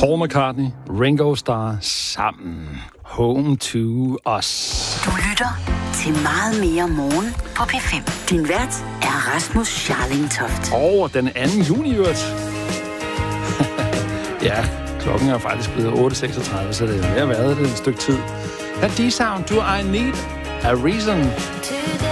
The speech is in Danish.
Paul McCartney, Ringo Starr sammen. Home to Us. Du lytter til Meget mere morgen på P5. Din vært er Rasmus Scharling-Toft. Og den 2. juni, ja, klokken er faktisk blevet 8.36, så det er ved at være det et stykke tid. Her D-Sound, Do I Need a Reason?